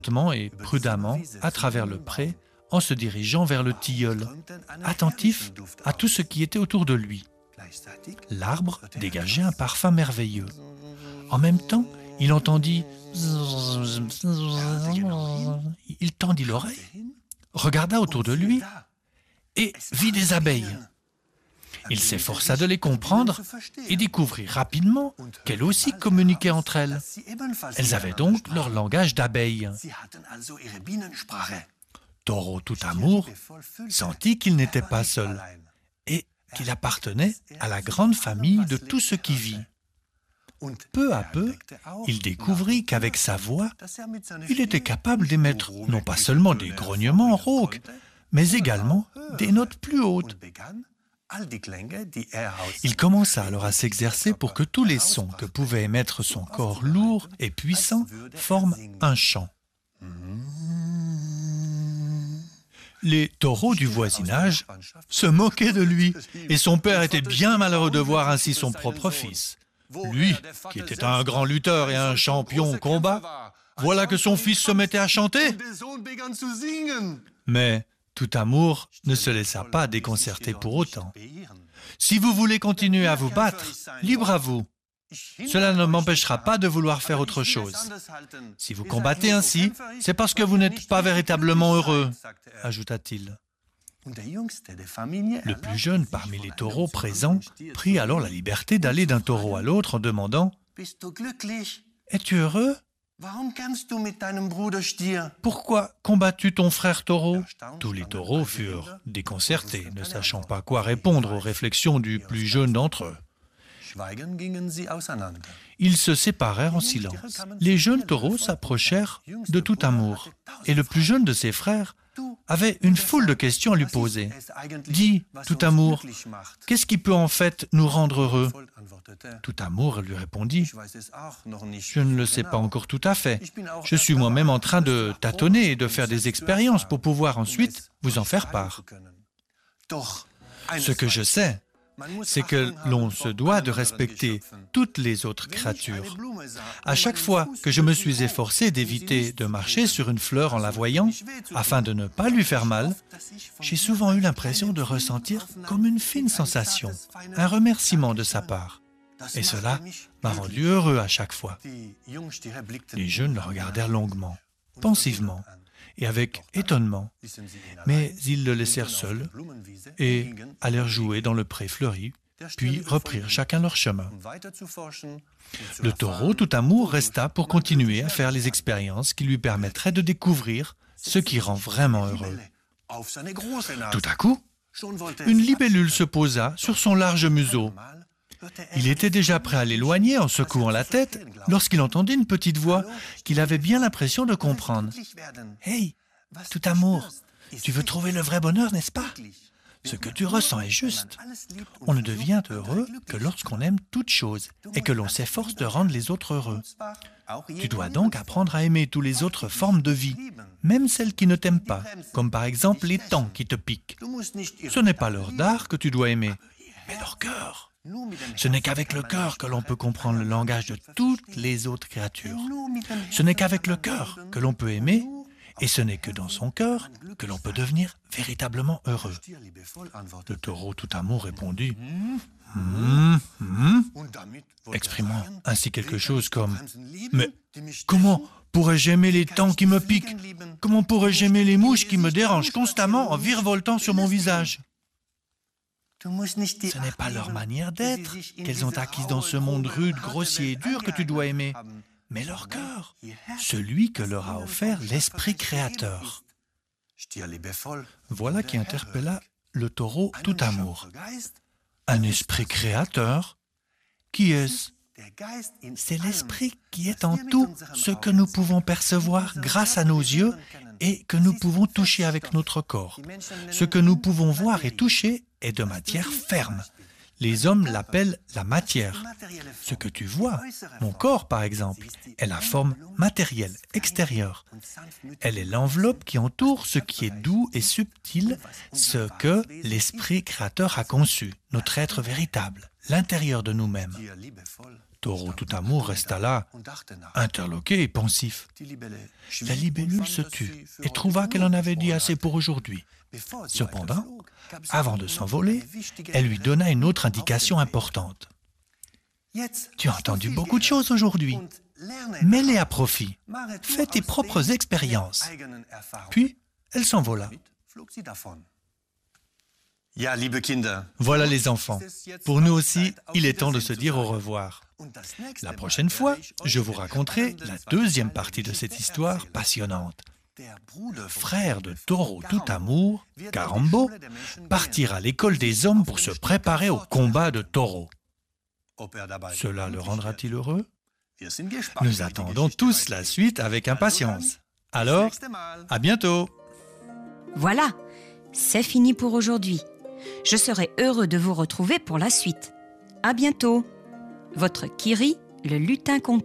lentement et prudemment à travers le pré en se dirigeant vers le tilleul, attentif à tout ce qui était autour de lui. L'arbre dégageait un parfum merveilleux. En même temps, il entendit... Il tendit l'oreille, regarda autour de lui et vit des abeilles. Il s'efforça de les comprendre et découvrit rapidement qu'elles aussi communiquaient entre elles. Elles avaient donc leur langage d'abeilles. Taureau tout amour sentit qu'il n'était pas seul et qu'il appartenait à la grande famille de tout ce qui vit. Peu à peu, il découvrit qu'avec sa voix, il était capable d'émettre non pas seulement des grognements rauques, mais également des notes plus hautes. Il commença alors à s'exercer pour que tous les sons que pouvait émettre son corps lourd et puissant forment un chant. Les taureaux du voisinage se moquaient de lui, et son père était bien malheureux de voir ainsi son propre fils. Lui, qui était un grand lutteur et un champion au combat, voilà que son fils se mettait à chanter. Mais tout amour ne se laissa pas déconcerter pour autant. Si vous voulez continuer à vous battre, libre à vous. Cela ne m'empêchera pas de vouloir faire autre chose. Si vous combattez ainsi, c'est parce que vous n'êtes pas véritablement heureux, ajouta-t-il. Le plus jeune parmi les taureaux présents prit alors la liberté d'aller d'un taureau à l'autre en demandant « Es-tu heureux ? Pourquoi combats-tu ton frère taureau ?» Tous les taureaux furent déconcertés, ne sachant pas quoi répondre aux réflexions du plus jeune d'entre eux. Ils se séparèrent en silence. Les jeunes taureaux s'approchèrent de tout amour, et le plus jeune de ses frères avait une foule de questions à lui poser. « Dis, tout amour, qu'est-ce qui peut en fait nous rendre heureux ?» Tout amour lui répondit « Je ne le sais pas encore tout à fait. Je suis moi-même en train de tâtonner et de faire des expériences pour pouvoir ensuite vous en faire part. Ce que je sais, c'est que l'on se doit de respecter toutes les autres créatures. À chaque fois que je me suis efforcé d'éviter de marcher sur une fleur en la voyant, afin de ne pas lui faire mal, j'ai souvent eu l'impression de ressentir comme une fine sensation, un remerciement de sa part. Et cela m'a rendu heureux à chaque fois. » Les jeunes le regardèrent longuement, pensivement et avec étonnement, mais ils le laissèrent seul et allèrent jouer dans le pré fleuri, puis reprirent chacun leur chemin. Le taureau tout amour resta pour continuer à faire les expériences qui lui permettraient de découvrir ce qui rend vraiment heureux. Tout à coup, une libellule se posa sur son large museau. Il était déjà prêt à l'éloigner en secouant la tête lorsqu'il entendit une petite voix qu'il avait bien l'impression de comprendre. « Hey, tout amour, tu veux trouver le vrai bonheur, n'est-ce pas ? Ce que tu ressens est juste. On ne devient heureux que lorsqu'on aime toute chose et que l'on s'efforce de rendre les autres heureux. Tu dois donc apprendre à aimer toutes les autres formes de vie, même celles qui ne t'aiment pas, comme par exemple les taons qui te piquent. Ce n'est pas leur dard que tu dois aimer, mais leur cœur. Ce n'est qu'avec le cœur que l'on peut comprendre le langage de toutes les autres créatures. Ce n'est qu'avec le cœur que l'on peut aimer, et ce n'est que dans son cœur que l'on peut devenir véritablement heureux. » Le taureau tout amour répondit exprimant ainsi quelque chose comme « Mais comment pourrais-je aimer les taons qui me piquent ? Comment pourrais-je aimer les mouches qui me dérangent constamment en virevoltant sur mon visage ? Ce n'est pas leur manière d'être qu'elles ont acquise dans ce monde rude, grossier et dur que tu dois aimer, mais leur cœur, celui que leur a offert l'esprit créateur. » Voilà qui interpella le taureau tout amour. Un esprit créateur? Qui est-ce? C'est l'esprit qui est en tout ce que nous pouvons percevoir grâce à nos yeux et que nous pouvons toucher avec notre corps. Ce que nous pouvons voir et toucher est de matière ferme. Les hommes l'appellent la matière. Ce que tu vois, mon corps par exemple, est la forme matérielle, extérieure. Elle est l'enveloppe qui entoure ce qui est doux et subtil, ce que l'esprit créateur a conçu, notre être véritable, l'intérieur de nous-mêmes. Taureau tout amour resta là, interloqué et pensif. La libellule se tut et trouva qu'elle en avait dit assez pour aujourd'hui. Cependant, avant de s'envoler, elle lui donna une autre indication importante. « Tu as entendu beaucoup de choses aujourd'hui. Mets-les à profit. Fais tes propres expériences. » Puis, elle s'envola. Voilà les enfants. Pour nous aussi, il est temps de se dire au revoir. La prochaine fois, je vous raconterai la deuxième partie de cette histoire passionnante. Le frère de Taureau tout amour, Karambo, partira à l'école des hommes pour se préparer au combat de taureaux. Cela le rendra-t-il heureux? Nous attendons tous la suite avec impatience. Alors, à bientôt! Voilà, c'est fini pour aujourd'hui. Je serai heureux de vous retrouver pour la suite. À bientôt! Votre Kiri, le lutin content.